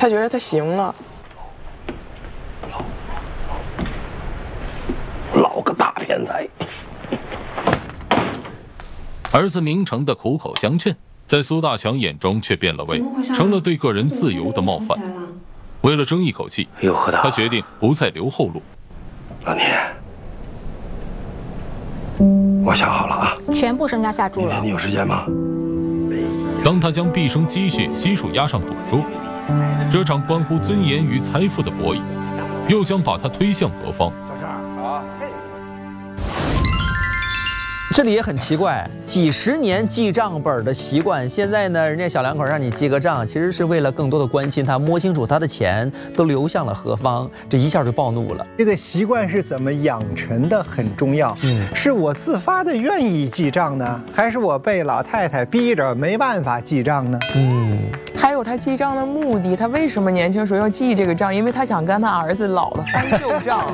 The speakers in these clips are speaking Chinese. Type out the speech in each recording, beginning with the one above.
他觉得他行了。 老个大骗财。 儿子明成的苦口相劝，在苏大强眼中却变了味，成了对个人自由的冒犯。为了争一口气，他决定不再留后路。 老聂，我想好了啊， 全部身家下注了。 明天你有时间吗？ 当他将毕生积蓄悉数押上赌桌，这场关乎尊严与财富的博弈，又将把他推向何方？ 这里也很奇怪，几十年记账本的习惯，现在呢，人家小两口让你记个账，其实是为了更多的关心他，摸清楚他的钱都流向了何方，这一下就暴怒了。 这个习惯是怎么养成的很重要，是我自发的愿意记账呢，还是我被老太太逼着没办法记账呢？ 还有他记账的目的，他为什么年轻时候要记这个账？因为他想跟他儿子老了翻旧账。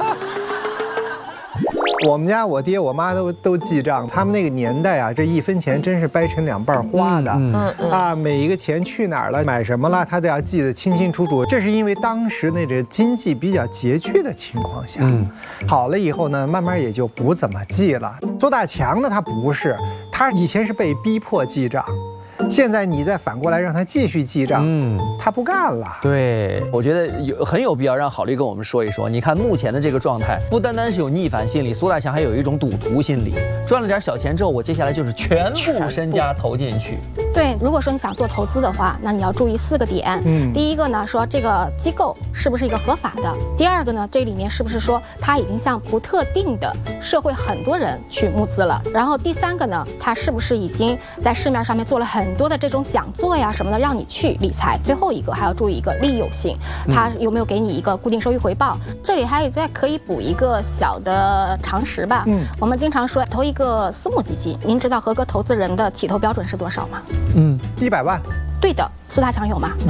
我们家我爹我妈都记账，他们那个年代啊，这1分钱真是掰成2半花的，每一个钱去哪儿了，买什么了，他都要记得清清楚楚。这是因为当时那个经济比较拮据的情况下，好了以后呢，慢慢也就不怎么记了。苏大强呢，他不是，他以前是被逼迫记账。现在你再反过来让他继续记账，他不干了。 对，我觉得很有必要让郝律跟我们说一说。你看目前的这个状态，不单单是有逆反心理，苏大强还有一种赌徒心理。赚了点小钱之后，我接下来就是全部身家投进去。 对，如果说你想做投资的话，那你要注意4个点。第一个呢，说这个机构是不是一个合法的；第二个呢，这里面是不是说它已经向不特定的社会很多人去募资了；然后第3个呢，它是不是已经在市面上面做了很多的这种讲座呀什么的，让你去理财。最后一个还要注意一个利诱性，它有没有给你一个固定收益回报。这里还可以补一个小的常识吧。我们经常说投一个私募基金，您知道合格投资人的起投标准是多少吗 ？100万。 对的，苏大强有吗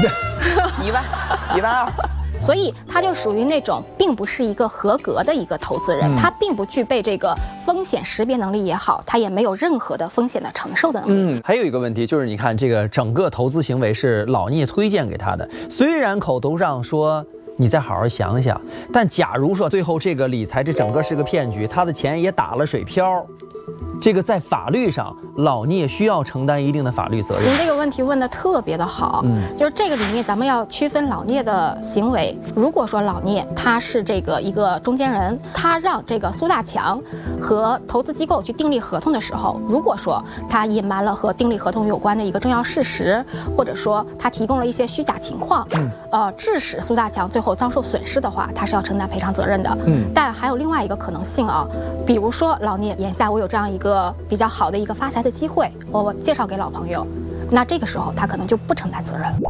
？1万，1万2。 所以他就属于那种并不是一个合格的一个投资人，他并不具备这个风险识别能力也好，他也没有任何的风险的承受的能力。 还有一个问题就是，你看这个整个投资行为是老聂推荐给他的，虽然口头上说你再好好想想，但假如说最后这个理财这整个是个骗局，他的钱也打了水漂。这个在法律上，老聂需要承担一定的法律责任。 您这个问题问得特别的好，就是这个里面咱们要区分老聂的行为。如果说老聂他是这个一个中间人，他让这个苏大强和投资机构去订立合同的时候，如果说他隐瞒了和订立合同有关的一个重要事实，或者说他提供了一些虚假情况，致使苏大强最后遭受损失的话，他是要承担赔偿责任的。但还有另外一个可能性啊，比如说老聂眼下我有这样一个比较好的一个发财的机会，我介绍给老朋友，那这个时候他可能就不承担责任了。